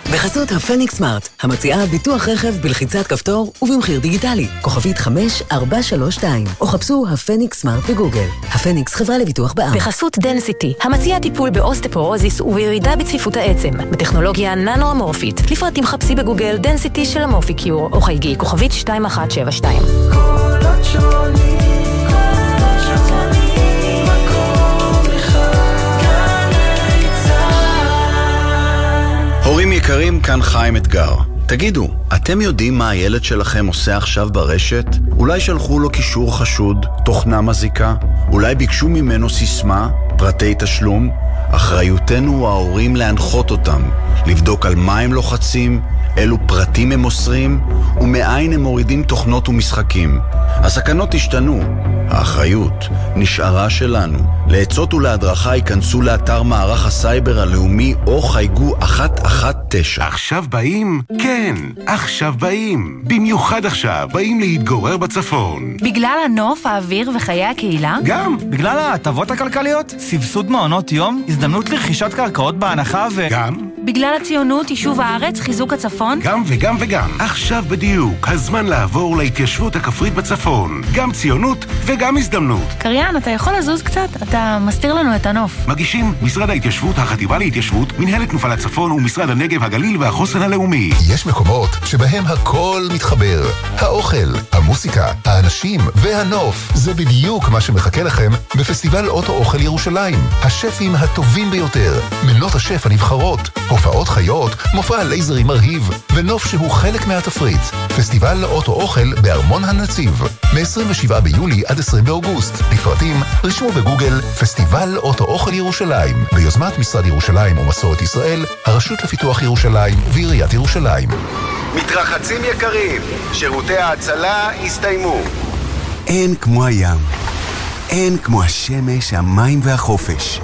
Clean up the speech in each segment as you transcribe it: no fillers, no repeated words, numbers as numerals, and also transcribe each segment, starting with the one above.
בחסות הפניקס סמארט, המציעה ביטוח רכב בלחיצת כפתור ובמחיר דיגיטלי. כוכבית 5432, או חפשו הפניקס סמארט בגוגל. הפניקס חברה לביטוח בע"מ. בחסות דנסיטי, המציעה טיפול באוסטפורוזיס ובירידה בצפיפות העצם, בטכנולוגיה ננו-אמורפית. לפרטים חפשי בגוגל דנסיטי של אמורפיקיור, או חייגי כוכבית 2172. קולות שונים, קולות שונים, מקום אחד, גלי צהל. הורים יקרים, כאן חיים אתגר. תגידו, אתם יודעים מה הילד שלכם עושה עכשיו ברשת? אולי שלחו לו קישור חשוד, תוכנה מזיקה? אולי ביקשו ממנו סיסמה, פרטי תשלום? אחריותנו ההורים להנחות אותם, לבדוק על מה הם לוחצים, אילו פרטים הם מוסרים, ומאין הם מורידים תוכנות ומשחקים. הסכנות השתנו, האחריות נשארה שלנו. לעצות ולהדרכה ייכנסו לאתר מערך הסייבר הלאומי או חייגו 119. עכשיו באים? כן, עכשיו באים. במיוחד עכשיו באים להתגורר בצפון. בגלל הנוף, האוויר וחיי הקהילה? גם. בגלל ההטבות הכלכליות, סבסוד מעונות יום, הזדמנות לרכישת קרקעות בהנחה גם. בגלל הציונות, יישוב הארץ, חיזוק הצפון? גם וגם וגם. עכשיו בדיוק, הזמן לעבור להתיישבות הכפרית בצפון. גם ציונות וגם הזדמנות. קריין, אתה יכול לזוז קצת? אתה מסתיר לנו את הנוף. מגישים משרד ההתיישבות, החטיבה להתיישבות, מנהלת תנופה לצפון ומשרד הנגב, הגליל והחוסן הלאומי. יש מקומות שבהם הכל מתחבר. האוכל, המוסיקה, האנשים והנוף. זה בדיוק מה שמחכה לכם בפסטיבל אוטו אוכל ירושלים. השפים הטובים ביותר, מנות השף הנבחרות, הופעות חיות, מופע לייזרי מרהיב, ונוף שהוא חלק מהתפריט. פסטיבל אוטו אוכל בארמון הנציב, מ-27 ביולי עד 20 באוגוסט. לפרטים, רשמו בגוגל פסטיבל אוטו אוכל ירושלים, ביוזמת משרד ירושלים ומסורת ישראל, הרשות לפיתוח ירושלים ועיריית ירושלים. מתרחצים יקרים, שירותי ההצלה הסתיימו. אין כמו הים, אין כמו השמש, המים והחופש.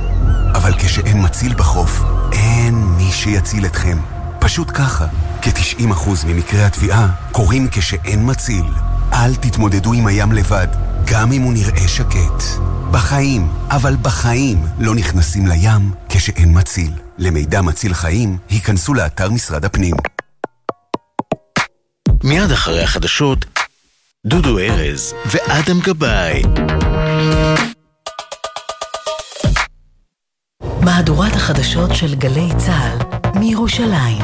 אבל כשאין מציל בחוף, אין מי שיציל אתכם. פשוט ככה, כ-90% ממקרי התביעה קורים כשאין מציל. אל תתמודדו עם הים לבד, גם אם הוא נראה שקט. בחיים, אבל בחיים לא נכנסים לים כשאין מציל. למידע מציל חיים, היכנסו לאתר משרד הפנים. מיד אחרי החדשות, דודו ארז ואדם גבאי. מהדורת החדשות של גלי צהל מירושלים.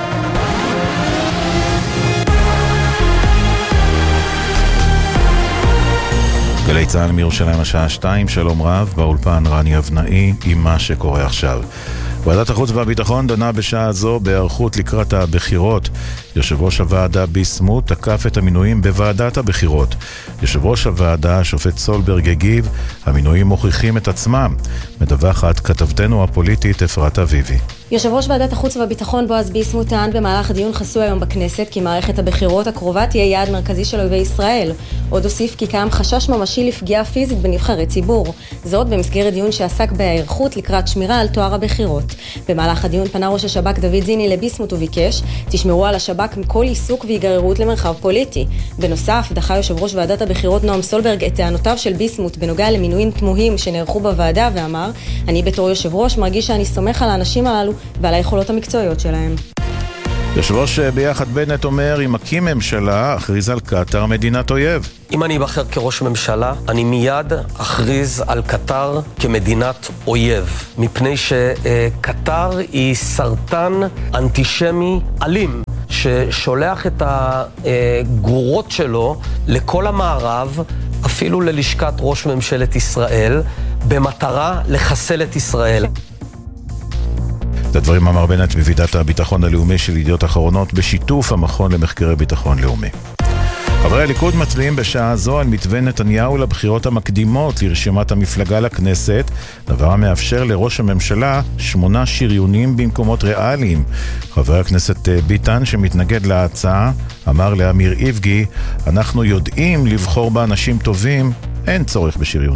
גלי צהל מירושלים השעה 2, שלום רב, באולפן רני אבנאי עם מה שקורה עכשיו. ועדת החוץ והביטחון דנה בשעה זו בהיערכות לקראת הבחירות. יושב ראש הוועדה ביסמוט תקף את המינויים בוועדת הבחירות. יושב ראש הוועדה, השופט סולברג, הגיב, המינויים מוכיחים את עצמם. מדווחת כתבתנו הפוליטית אפרת אביבי. יושב ראש ועדת החוץ והביטחון בועז ביסמוט טען במהלך הדיון חסוי היום בכנסת כי מערכת הבחירות הקרובה תהיה יעד מרכזי של אויבי ישראל. עוד הוסיף כי קיים חשש ממשי לפגיעה פיזית בנבחרי ציבור. זאת במסגרת דיון שעסק בהיערכות לקראת שמירה על טוהר הבחירות. במהלך הדיון פנה ראש השב"כ דוד זיני לביסמוט וביקש, תשמרו על השב"כ מכל עיסוק והיגררות למרחב פוליטי. בנוסף, דחה יושב ראש ועדת הבחירות נועם סולברג את טענותיו של ביסמוט בנוגע למינויים תמוהים שנערכו בוועדה ואמר, אני בתור יושב ראש מרגיש שאני סומך על האנשים הללו ועל היכולות המקצועיות שלהם. יושב ראש ביחד בנט אומר, אם מקים ממשלה, אכריז על קטר מדינת אויב. אם אני אבחר כראש ממשלה, אני מיד אכריז על קטר כמדינת אויב. מפני שקטר היא סרטן אנטישמי אלים, ששולח את הגרורות שלו לכל המערב, אפילו ללשכת ראש ממשלת ישראל, במטרה לחסל את ישראל. את הדברים אמר בנט בוועידת הביטחון הלאומי של ידיעות אחרונות בשיתוף המכון למחקרי ביטחון לאומי. חברי הליכוד מצביעים בשעה זו על מתווה נתניהו לבחירות המקדימות לרשימת המפלגה לכנסת, דבר המאפשר לראש הממשלה 8 שריונים במקומות ריאליים. חבר הכנסת ביטן שמתנגד להצעה אמר לאמיר איבגי, אנחנו יודעים לבחור באנשים טובים, אין צורך בשריונים.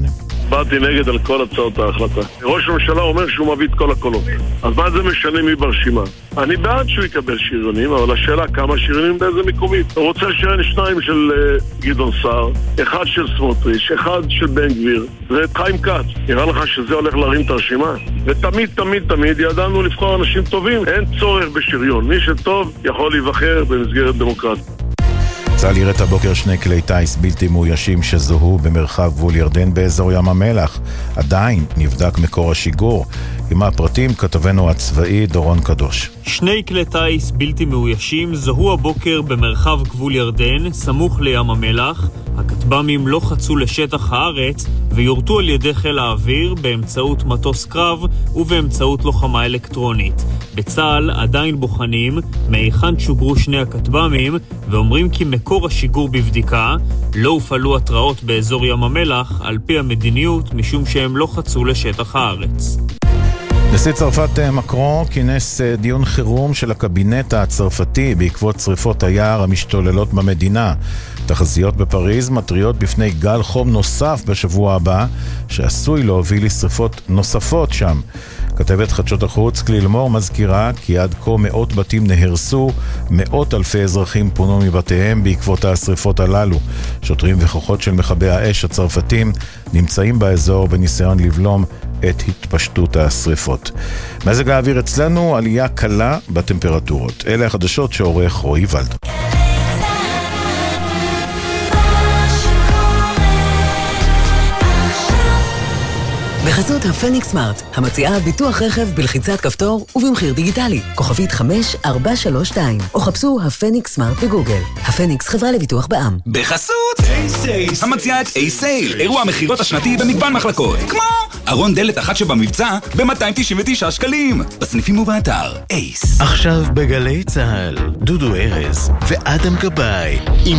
הצבעתי נגד על כל הצעות ההחלטה. ראש הממשלה אומר שהוא מביא את כל הקולות. אז מה זה משנה מי ברשימה? אני בעד שהוא יקבל שריונים, אבל השאלה כמה שריונים באיזה מקומית. הוא רוצה שריון 2 של גדעון סער, 1 של סמוטריץ', 1 של בן גביר, ואת חיים כץ. נראה לך שזה הולך להרים את הרשימה? ותמיד, תמיד, תמיד ידענו לבחור אנשים טובים. אין צורך בשריון. מי שטוב יכול להיבחר במסגרת דמוקרטית. צה"ל יראה הבוקר 2 כלי טייס בלתי מאוישים שזוהו במרחב גבול ירדן באזור ים המלח. עדיין נבדק מקור השיגור. עם הפרטים כתבנו הצבאי דורון קדוש. 2 כלי טייס בלתי מאוישים זוהו הבוקר במרחב גבול ירדן, סמוך לים המלח. הכטב"מים לא חצו לשטח הארץ ויורטו על ידי חיל האוויר באמצעות מטוס קרב ובאמצעות לוחמה אלקטרונית. בצה"ל עדיין בוחנים מהיכן שוגרו 2 הכטב"מים ואומרים כי מקור השיגור בבדיקה. לא הופעלו התראות באזור ים המלח על פי המדיניות משום שהם לא חצו לשטח הארץ. נשיא צרפת מקרון כינס דיון חירום של הקבינט הצרפתי בעקבות שריפות היער המשתוללות במדינה. תחזיות בפריז מטריות בפני גל חום נוסף בשבוע הבא שעשוי להוביל לשריפות נוספות שם. כתבת חדשות החוץ כליל מור מזכירה כי עד כה 100 בתים נהרסו, 100 אלפי אזרחים פונו מבתיהם בעקבות השריפות הללו. שוטרים וכוחות של מכבי האש הצרפתים נמצאים באזור בניסיון לבלום את התפשטות השריפות. מזג האוויר אצלנו עלייה קלה בטמפרטורות. אלה החדשות שעורך רועי ולד. בחסות הפניקס סמארט, המציעה ביטוח רכב בלחיצת כפתור ובמחיר דיגיטלי. כוכבית 5432, או חפשו הפניקס סמארט בגוגל. הפניקס חברה לביטוח בע"מ. בחסות A-Sales, המציעה את A-Sale, אירוע המחירות השנתי במגוון מחלקות, כמו ארון דלת אחת שבמבצע ב-299 שקלים, בסניפים ובאתר אייס. עכשיו בגלי צהל, דודו ארז ואדם גבאי עם